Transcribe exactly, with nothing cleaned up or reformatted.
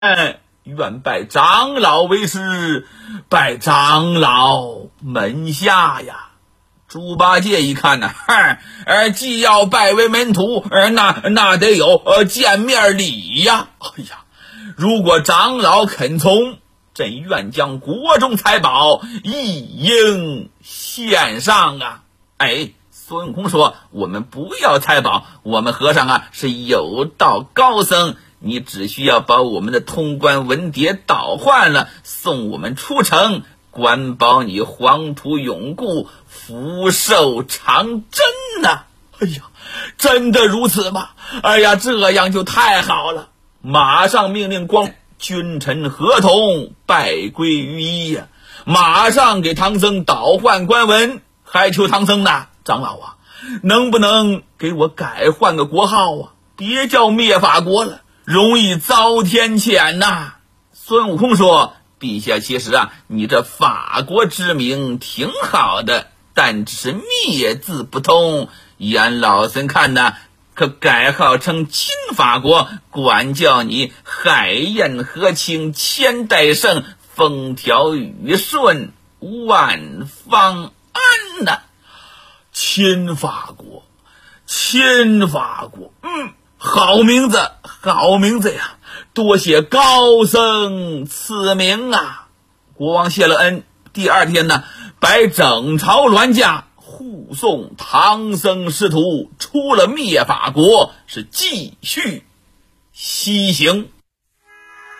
愿拜长老为师，拜长老门下呀。猪八戒一看呢，呃，既要拜为门徒，呃、那那得有呃见面礼呀。哎呀，如果长老肯从，朕愿将国中财宝一应献上啊。哎，孙悟空说，我们不要财宝，我们和尚啊是有道高僧，你只需要把我们的通关文牒倒换了，送我们出城，管保你黄土永固，福寿长真呐、啊！哎呀，真的如此吗？哎呀，这样就太好了！马上命令光君臣合同，拜归于一呀、啊！马上给唐僧倒换官文，还求唐僧呢，长老啊，能不能给我改换个国号啊？别叫灭法国了，容易遭天谴呐、啊！孙悟空说，陛下，其实啊，你这法国之名挺好的，但只是灭字不通，依俺老孙看呢，可改号成亲法国，管教你海晏河清，千代盛，风调雨顺，万方安呐、啊！亲法国，亲法国，嗯，好名字，好名字呀！多谢高僧赐名啊！国王谢了恩，第二天呢，摆整朝銮驾护送唐僧师徒出了灭法国，是继续西行。